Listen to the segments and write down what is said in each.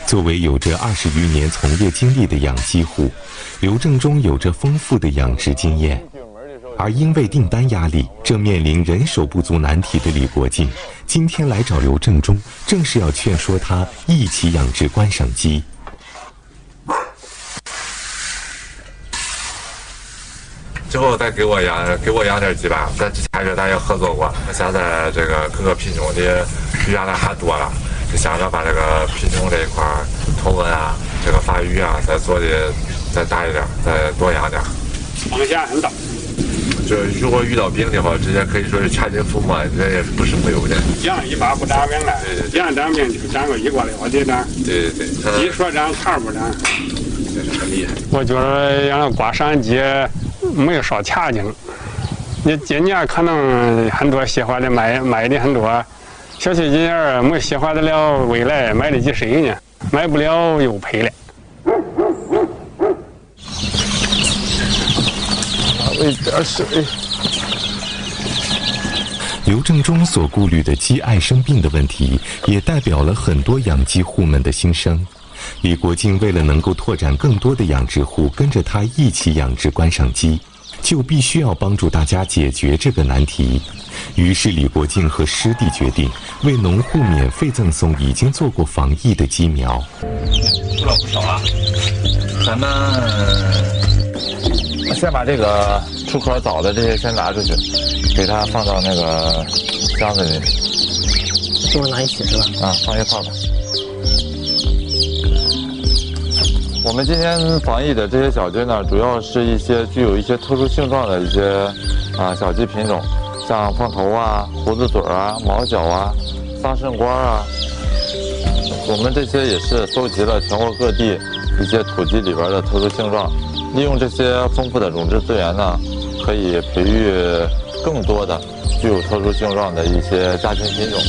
作为有着20余年从业经历的养鸡户，刘正中有着丰富的养殖经验。而因为订单压力，正面临人手不足难题的李国庆，今天来找刘正中，正是要劝说他一起养殖观赏鸡。 之后再给我养点鸡吧。咱之前咱也合作过，现在这个各个品种的比原来还多了，就想着把这个品种这一块头纹啊、这个发育啊，再做的再大一点，再多养点。 风险很大。 就如果遇到病的话，直接可以说是全军覆没，这也不是没有的。 养一把不长病了，养长病就长个1个2的长。 对， 一说长茬不长， 这是很厉害。 我觉得养观赏鸡没有少钱劲。你今年可能很多喜欢的买的很多，小鸡鸡儿没喜欢得了，未来买得起谁呢？买不了又赔了。 喂点水。 刘正中所顾虑的鸡爱生病的问题，也代表了很多养鸡户们的心声。李国庆为了能够拓展更多的养殖户跟着他一起养殖观赏鸡，就必须要帮助大家解决这个难题。于是李国庆和师弟决定为农户免费赠送已经做过防疫的鸡苗。 出了不少啊，咱们先把这个出壳早的这些先拿出去，给它放到那个箱子里。 这么拿一起是吧？ 啊，放一块吧。我们今天防疫的这些小鸡呢，主要是一些具有一些特殊性状的一些小鸡品种，像凤头啊、胡子嘴啊、毛脚啊、桑葚冠啊。我们这些也是搜集了全国各地一些土鸡里边的特殊性状，利用这些丰富的种质资源呢，可以培育更多的具有特殊性状的一些家禽品种。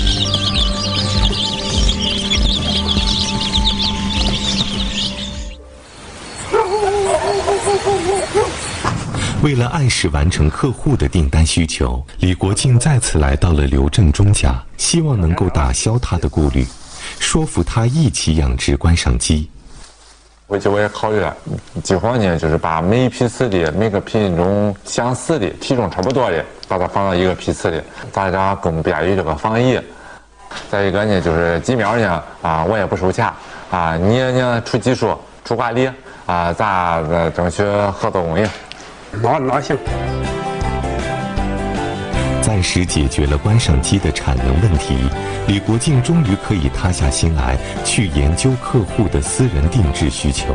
为了按时完成客户的订单需求，李国庆再次来到了刘正中家，希望能够打消他的顾虑，说服他一起养殖观赏鸡。 回去我也考虑了，计划呢就是把每一批次的每个品种相似的、体重差不多的，把它放到一个批次里，大家更便于这个防疫。再一个呢，就是鸡苗呢我也不收钱你呢出技术、出管理咱争取合作共赢。 那行。 暂时解决了观赏鸡的产能问题，李国庆终于可以塌下心来去研究客户的私人定制需求。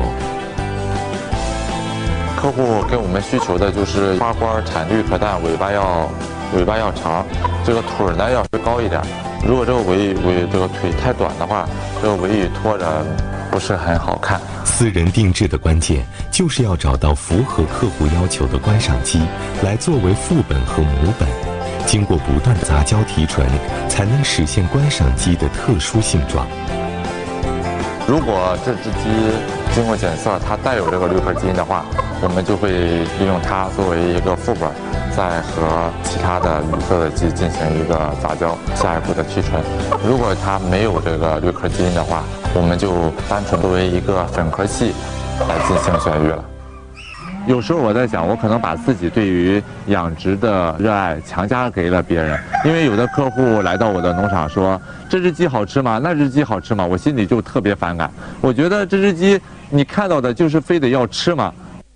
客户给我们需求的就是花冠产绿可淡，尾巴要长，这个腿呢要是高一点。如果这个尾这个腿太短的话，这个尾羽拖着不是很好看。 私人定制的关键就是要找到符合客户要求的观赏鸡来作为副本和母本，经过不断的杂交提纯，才能实现观赏鸡的特殊性状。 如果这只鸡经过检测它带有这个绿壳基因的话，我们就会利用它作为一个副本，再和其他的绿色的鸡进行一个杂交，下一步的提纯。如果它没有这个绿壳基因的话，我们就单纯作为一个粉壳系来进行选育了。有时候我在想，我可能把自己对于养殖的热爱强加给了别人，因为有的客户来到我的农场说这只鸡好吃吗？那只鸡好吃吗？我心里就特别反感。我觉得这只鸡你看到的就是非得要吃吗？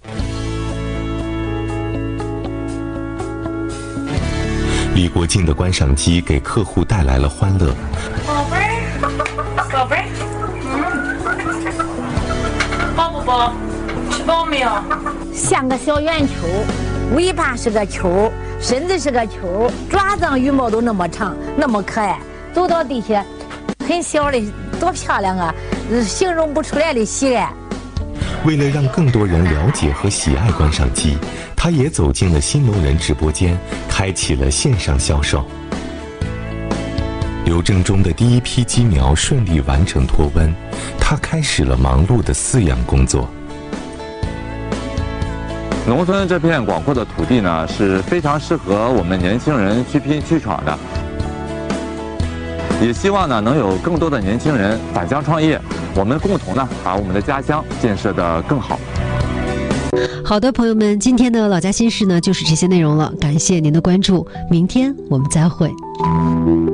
李国庆的观赏鸡给客户带来了欢乐。 宝贝儿，宝贝儿，饱不饱？吃饱没有？ 像个小圆球，尾巴是个球，身子是个球，爪子羽毛都那么长，那么可爱，走到地下很小的，多漂亮啊！形容不出来的喜爱。 为了让更多人了解和喜爱观赏鸡，他也走进了新农人直播间，开启了线上销售。刘正中的第一批鸡苗顺利完成脱温，他开始了忙碌的饲养工作。 农村这片广阔的土地呢，是非常适合我们年轻人去拼去闯的。也希望呢，能有更多的年轻人返乡创业， 我们共同呢把我们的家乡建设得更好。 好的，朋友们，今天的老家心事呢就是这些内容了，感谢您的关注，明天我们再会。